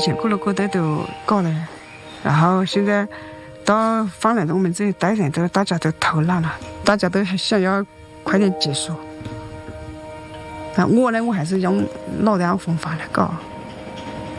前过了过得都搞了，然后现在到放了我们这一代人都大家都偷懒了，大家都想要快点结束。我呢，我还是用老的方法来搞。